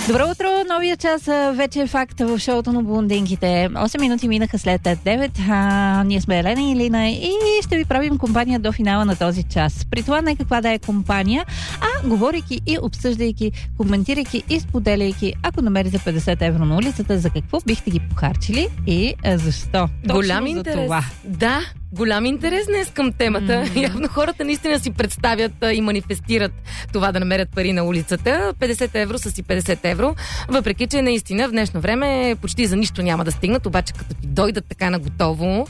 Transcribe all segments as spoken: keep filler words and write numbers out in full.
Добро утро! Новия час вече е факт в шоуто на блондинките. осем минути минаха след девет. А, ние сме Елена и Лина и ще ви правим компания до финала на този час. При това не каква да е компания, а говорейки и обсъждайки, коментирайки и споделяйки, ако намерите петдесет евро на улицата, за какво бихте ги похарчили и защо. Голям Точно интерес. за това. Да, голям интерес днес към темата. Mm-hmm. Явно хората наистина си представят и манифестират това да намерят пари на улицата. петдесет евро са си петдесет евро. Въпреки, че наистина в днешно време почти за нищо няма да стигнат, обаче като ти дойдат така на готово,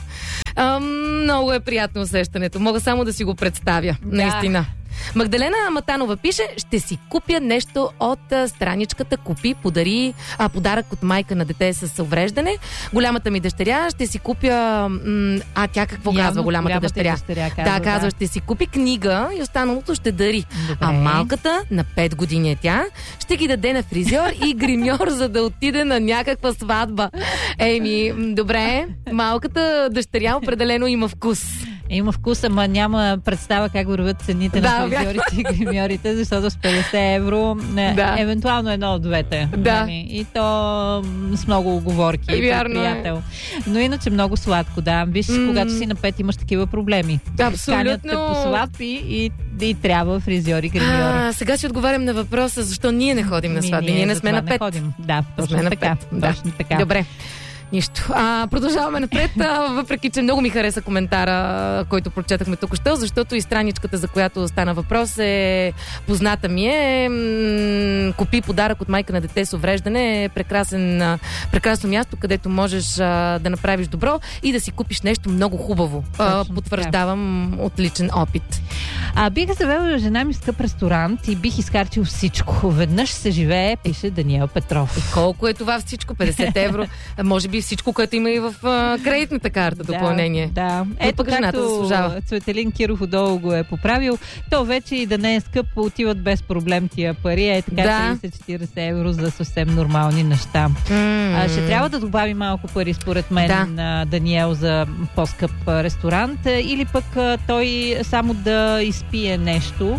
ам, много е приятно усещането. Мога само да си го представя. Да. Наистина. Магдалена Матанова пише: ще си купя нещо от а, страничката Купи, подари а, подарък от майка на дете с увреждане. Голямата ми дъщеря ще си купя м- а тя какво Явно, казва голямата, голямата дъщеря? дъщеря казва, да, казва, да. Ще си купи книга и останалото ще дари. Добре. А малката, на пет години е тя, ще ги даде на фризьор и гримьор, за да отиде на някаква сватба. Еми, добре, малката дъщеря определено има вкус. Има вкус, ама няма представа как върват цените да, на фризьорите и гримьорите, защото с петдесет евро не, да. Евентуално едно от двете. Да. И то с много оговорки. Вярно приятел. Е. Но иначе много сладко, да. Виж, mm. когато си на пет имаш такива проблеми. Абсолютно. Канят те по сватби и, и трябва фризьор и гримьор. А, сега ще отговарям на въпроса, защо ние не ходим на сватби. Ние, ние не сме на пет. Не ходим. Да, точно сме така. На пет. Да. Точно така. Добре. Нищо. А, продължаваме напред, а, въпреки че много ми хареса коментара, който прочетахме тук що, защото и страничката, за която стана въпрос, е позната ми е. М- купи подарък от майка на дете с увреждане е прекрасен, а, прекрасно място, където можеш а, да направиш добро и да си купиш нещо много хубаво. А, потвърждавам да. От личен опит. А бих завела жена ми в скъп ресторант и бих изхарчил всичко. Веднъж се живее, пише Даниел Петров. И колко е това всичко? петдесет евро. Може би всичко, което има и в а, кредитната карта, допълнение. Да, да. Ето пък жената заслужава. Цветелин Киров отдолу го е поправил. То вече и да не е скъп, отиват без проблем тия пари. Е така да. трийсет-четирийсет евро за съвсем нормални неща. Mm. А, ще трябва да добави малко пари, според мен, да. на Даниел за по-скъп ресторант. Или пък той само да изпие нещо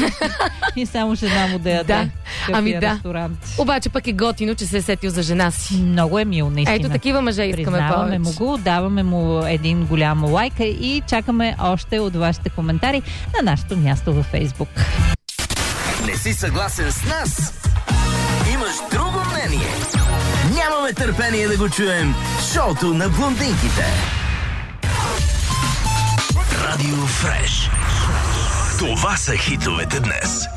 и само жена му да яде. Да. Ами да. Ресторант. Обаче пък е готино, че се е сетил за жена си. Много е мил, наистина. Ето такива мъже искаме Признаваме повече. му го, даваме му един голям лайк и чакаме още от вашите коментари на нашето място във Фейсбук. Не си съгласен с нас? Имаш друго мнение? Нямаме търпение да го чуем. Шоуто на блондинките. Радио Фреш. Това са хитовете днес.